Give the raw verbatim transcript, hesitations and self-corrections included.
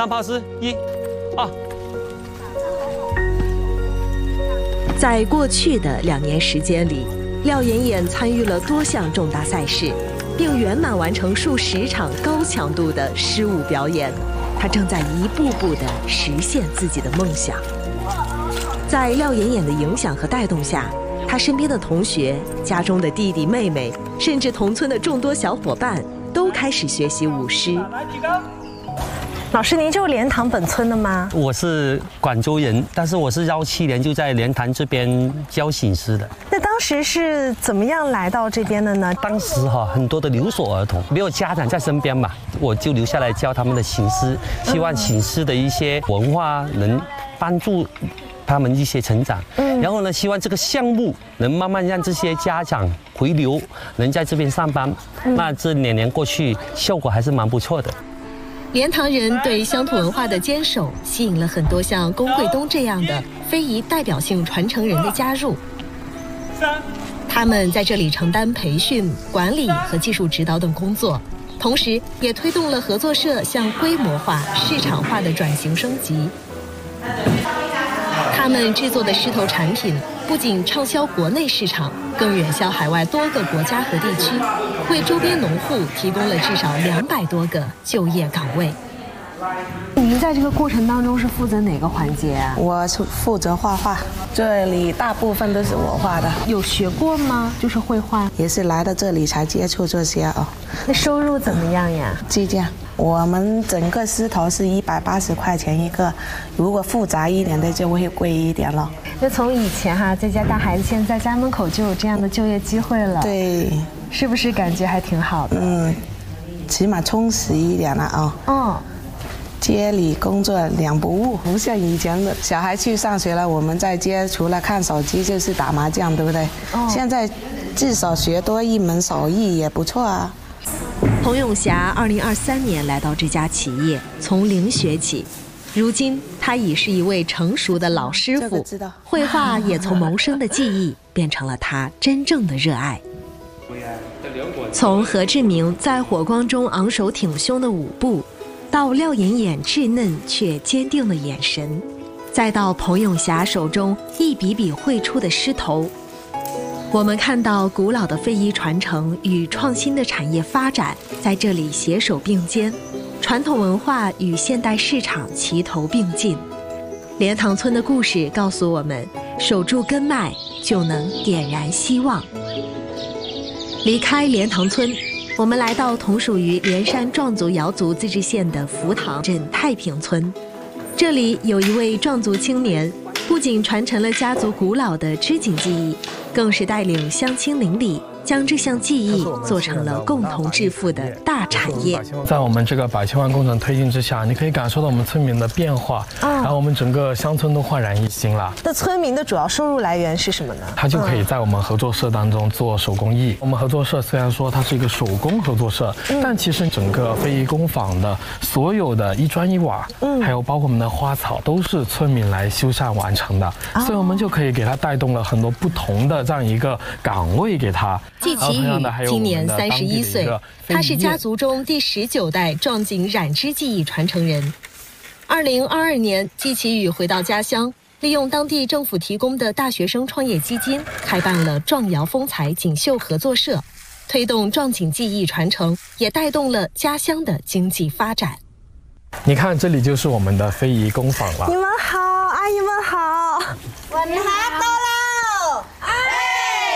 三炮师，一、二。 在过去的两年时间里，廖妍妍参与了多项重大赛事，并圆满完成数十场高强度的狮舞表演。她正在一步步地实现自己的梦想。在廖妍妍的影响和带动下，她身边的同学、家中的弟弟妹妹，甚至同村的众多小伙伴，都开始学习舞狮。 老师，您就是莲塘本村的吗？ 我是广州人，但是我是幺七年就在莲塘这边教醒狮的。 那当时是怎么样来到这边的呢？ 当时哈很多的留守儿童没有家长在身边嘛，我就留下来教他们的醒狮，希望醒狮的一些文化能帮助他们一些成长。嗯，然后呢，希望这个项目能慢慢让这些家长回流，能在这边上班。嗯、那这两年过去，效果还是蛮不错的。 莲塘人对乡土文化的坚守，吸引了很多像龚贵东这样的非遗代表性传承人的加入。他们在这里承担培训、管理和技术指导等工作，同时也推动了合作社向规模化、市场化的转型升级。他们制作的狮头产品不仅畅销国内市场，更远销海外多个国家和地区，为周边农户提供了至少两百多个就业岗位。 您在这个过程当中是负责哪个环节啊？ 我是负责画画，这里大部分都是我画的。 有学过吗？就是绘画？ 也是来到这里才接触这些哦。 那收入怎么样呀？ 计价，我们整个狮头是一百八十块钱一个，如果复杂一点的就会贵一点了。 那从以前哈在家带孩子，现在家门口就有这样的就业机会了。 对， 是不是感觉还挺好的？ 嗯，起码充实一点了啊。 哦。 街里工作两不误，不像以前的小孩去上学了，我们在街除了看手机就是打麻将，对不对？哦。现在至少学多一门手艺也不错啊。 彭永霞二零二三年来到这家企业，从零学起，如今他已是一位成熟的老师傅，这个、绘画也从谋生的技艺变成了他真正的热爱。从何志明在火光中昂首挺胸的舞步，到廖妍妍稚嫩却坚定的眼神，再到彭永霞手中一笔笔绘出的狮头，我们看到古老的非遗传承与创新的产业发展在这里携手并肩，传统文化与现代市场齐头并进。莲塘村的故事告诉我们，守住根脉就能点燃希望。离开莲塘村，我们来到同属于连山壮族瑶族自治县的福塘镇太平村，这里有一位壮族青年，不仅传承了家族古老的织锦技艺，更是带领乡亲邻里将这项技艺做成了共同致富的大产业。 在我们这个百千万工程推进之下，你可以感受到我们村民的变化，哦、然后我们整个乡村都焕然一新了。 那村民的主要收入来源是什么呢？ 他就可以在我们合作社当中做手工艺。嗯、我们合作社虽然说它是一个手工合作社，嗯、但其实整个非遗工坊的所有的一砖一瓦，嗯、还有包括我们的花草，都是村民来修缮完成的，哦、所以我们就可以给他带动了很多不同的这样一个岗位给他。 季奇宇今年三十一岁，他是家族中第十九代壮锦染织技艺传承人。二零二二年，季奇宇回到家乡，利用当地政府提供的大学生创业基金，开办了壮瑶风采锦绣合作社，推动壮锦技艺传承，也带动了家乡的经济发展。 你看，这里就是我们的非遗工坊了。 你们好，阿姨们好。 我们好。